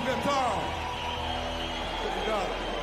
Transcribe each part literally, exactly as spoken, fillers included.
metal. Obrigado.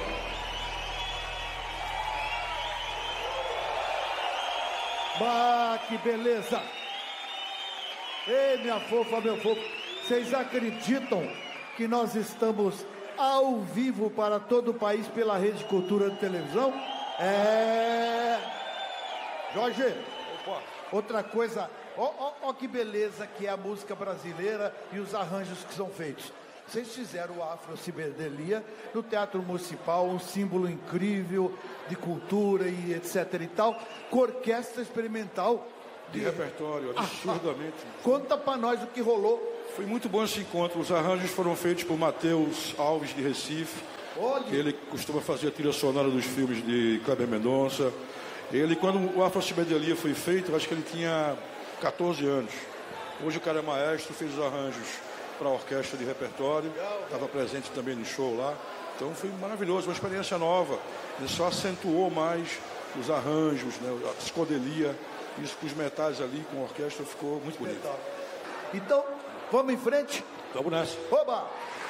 Bah, que beleza! Ei, minha fofa, meu fofo, vocês acreditam que nós estamos ao vivo para todo o país pela Rede Cultura de televisão? É... Jorge, opa, outra coisa, ó, ó, ó que beleza que é a música brasileira e os arranjos que são feitos. Vocês fizeram o Afro-Cibedelia no Teatro Municipal, um símbolo incrível de cultura e etc e tal, com orquestra experimental. De, de repertório, absurdamente. Ah, ah. Conta pra nós o que rolou. Foi muito bom esse encontro. Os arranjos foram feitos por Matheus Alves, de Recife. Olha. Ele costuma fazer a trilha sonora dos filmes de Kleber Mendonça. Ele, quando o Afro-Cibedelia foi feito, acho que ele tinha catorze anos. Hoje o cara é maestro, fez os arranjos para a orquestra de repertório, estava presente também no show lá. Então foi maravilhoso, uma experiência nova. Ele só acentuou mais os arranjos, né, a psicodelia, isso com os metais ali, com a orquestra, ficou muito bonito. Então, vamos em frente? Vamos nessa. Oba!